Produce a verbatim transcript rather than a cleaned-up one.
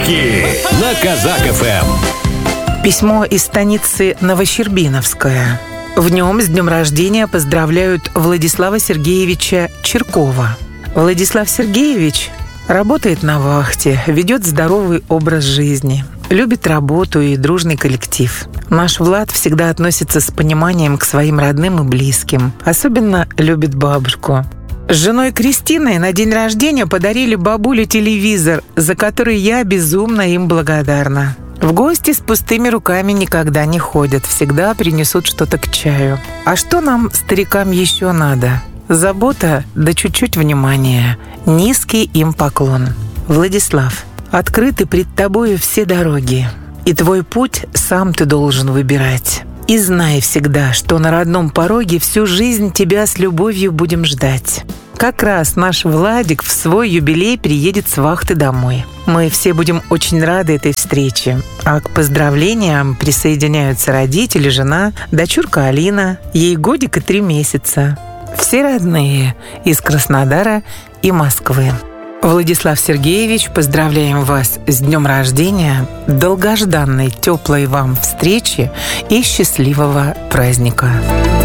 Подарки на Казак-ФМ. Письмо из станицы Новощербиновская. В нем с днем рождения поздравляют Владислава Сергеевича Чиркова. Владислав Сергеевич работает на вахте, ведет здоровый образ жизни, любит работу и дружный коллектив. Наш Влад всегда относится с пониманием к своим родным и близким. Особенно любит бабушку. С женой Кристиной на день рождения подарили бабуле телевизор, за который я безумно им благодарна. В гости с пустыми руками никогда не ходят, всегда принесут что-то к чаю. А что нам, старикам, еще надо? Забота, да чуть-чуть внимания. Низкий им поклон. Владислав, открыты пред тобою все дороги, и твой путь сам ты должен выбирать. И знай всегда, что на родном пороге всю жизнь тебя с любовью будем ждать. Как раз наш Владик в свой юбилей приедет с вахты домой. Мы все будем очень рады этой встрече. А к поздравлениям присоединяются родители, жена, дочурка Алина, ей годик и три месяца. Все родные из Краснодара и Москвы. Владислав Сергеевич, поздравляем вас с днем рождения, долгожданной теплой вам встречи и счастливого праздника.